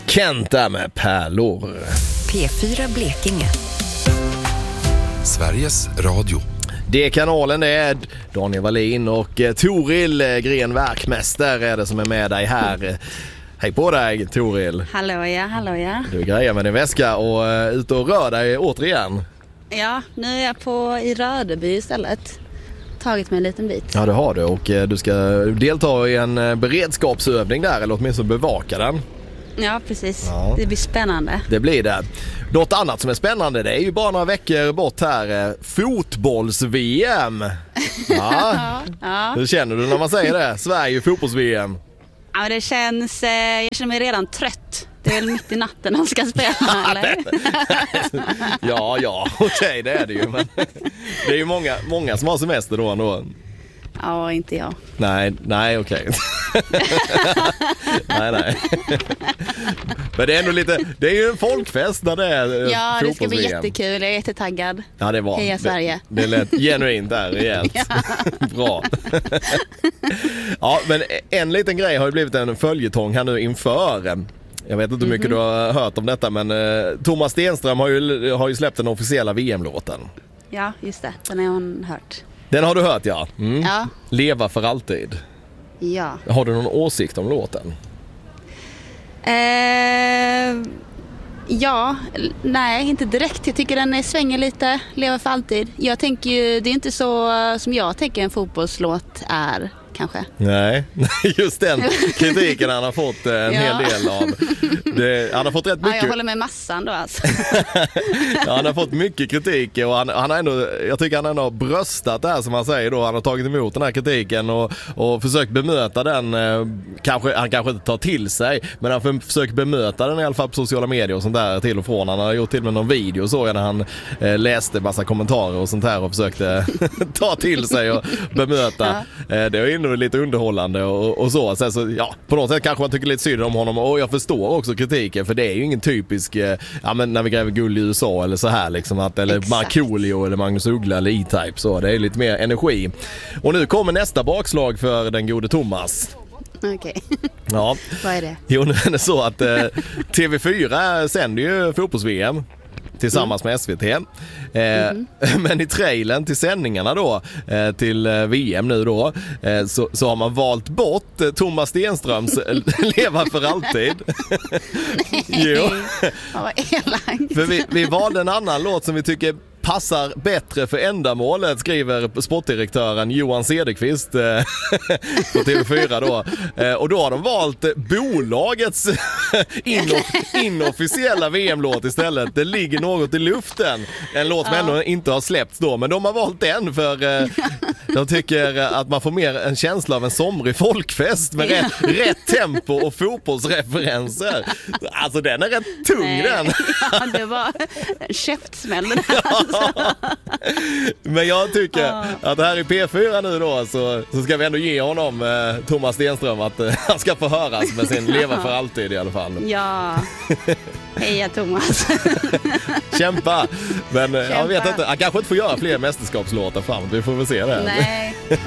Kenta med pärlor. P4 Blekinge. Sveriges Radio. Det är kanalen, det är Daniel Wallin och Toril Gren, verkmästare, är det som är med dig här. Hej på dig, Toril. Hallå ja. Du grejer med din väska och ute och rör dig återigen. Ja, nu är jag i Rödeby istället. Tagit mig en liten bit. Ja, det har du, och du ska delta i en beredskapsövning där, eller åtminstone bevaka den. Ja, precis. Ja. Det blir spännande. Det blir det. Något annat som är spännande, det är ju bara några veckor bort här. Fotbolls-VM. Ja. Ja. Hur känner du när man säger det? Sverige fotbolls-VM. Ja, men det känns... jag känner mig redan trött. Det är väl mitt i natten de ska spela, eller? Ja, okej, det är det ju. Men det är ju många som har semester då ändå. Ja, inte jag. Nej, okej. Nej. Men det är ändå lite, det är ju en folkfest när det är Ja, det ska bli fotbolls-VM. jättekul. Jag är jättetaggad. Ja, det var. Heja Sverige. Det lät genuint där, rejält. Ja. Bra. Ja, men en liten grej har ju blivit en följetong här nu inför. Jag vet inte hur mycket du har hört om detta, men Thomas Stenström har ju släppt den officiella VM-låten. Ja, just det. Den har hon hört. Den har du hört, ja. Ja. Leva för alltid. Ja. Har du någon åsikt om låten? Ja, nej, inte direkt. Jag tycker den svänger lite, leva för alltid. Jag tänker ju, det är inte så som jag tänker en fotbollslåt är, kanske. Nej, just den kritiken han har fått en hel del av. Han har fått rätt mycket. Ja, jag håller med massan då alltså. Ja, han har fått mycket kritik och han har ändå, jag tycker han ändå har bröstat det här som han säger då. Han har tagit emot den här kritiken och försökt bemöta den. Han kanske inte tar till sig, men han försöker bemöta den i alla fall på sociala medier och sånt där till och från. Han har gjort till och med någon video så när han läste massa kommentarer och sånt här och försökte ta till sig och bemöta. Ja. Det är ändå lite underhållande och så. Sen så ja, på något sätt kanske man tycker lite synd om honom, och jag förstår också kritiken, för det är ju ingen typisk men när vi gräver guld i USA eller så här liksom, eller Markoolio eller Magnus Uggla eller E-Type, så det är lite mer energi. Och nu kommer nästa bakslag för den gode Thomas. Okej. Ja. Vad är det? Jo, det är så att TV4 sänder ju fotbolls-VM tillsammans med SVT. Men i trailern till sändningarna då till VM nu då så har man valt bort Thomas Stenströms Leva för alltid. Jo. Vad elakt. För vi valde en annan låt som vi tycker passar bättre för ändamålet, skriver sportdirektören Johan Cederqvist på TV4 då. Och då har de valt bolagets inofficiella VM-låt istället. Det ligger något i luften. En låt som ändå inte har släppts då, men de har valt den för de tycker att man får mer en känsla av en somrig folkfest med rätt tempo och fotbollsreferenser. Alltså den är rätt tung den. Ja, det var käftsmäll den här. Men jag tycker att här i P4 nu då så ska vi ändå ge honom Thomas Stenström att han ska få höras med sin Leva för alltid i alla fall. Ja. Heja Thomas. Kämpa. Men jag vet inte, han kanske inte får göra fler mästerskapslåtar framåt. Vi får väl se det. Nej,